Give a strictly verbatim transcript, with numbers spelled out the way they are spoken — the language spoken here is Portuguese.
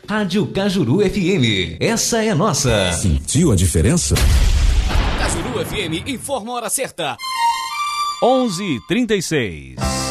Rádio Cajuru F M, essa é nossa. Sentiu a diferença? Cajuru F M informa a hora certa. onze e trinta e seis.